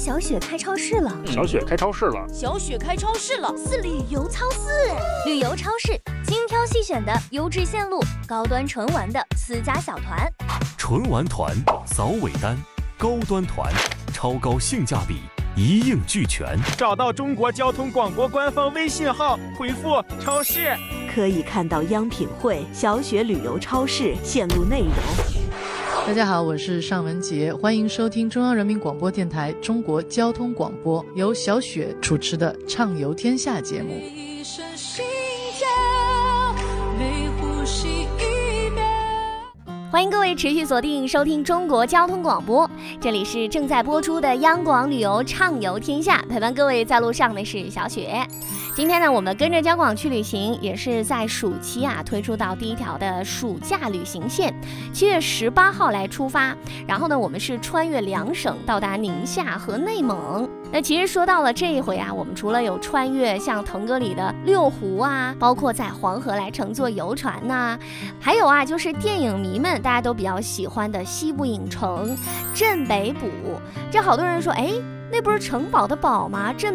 小雪开超市了， 小雪开超市了， 小雪开超市了， 是旅游超市。旅游超市，精挑细选的优质线路，高端纯玩的私家小团， 纯玩团、扫尾单、高端团，超高性价比，一应俱全。 找到中国交通广播官方微信号，回复超市， 可以看到央品汇、小雪旅游超市线路内容。 大家好，我是尚雯婕，欢迎收听中央人民广播电台中国交通广播，由小雪主持的《畅游天下》节目。 欢迎各位持续锁定收听中国交通广播，这里是正在播出的央广旅游畅游天下，陪伴各位在路上的是小雪。今天呢，我们跟着交广去旅行，也是在暑期推出到第一条的暑假旅行线，7月18号来出发，然后呢，我们是穿越2省到达宁夏和内蒙。那其实说到了这一回我们除了有穿越像腾格里的6湖包括在黄河来乘坐游船还有就是电影迷们大家都比较喜欢的西部影城镇北堡。这好多人说，那不是城堡的堡吗？镇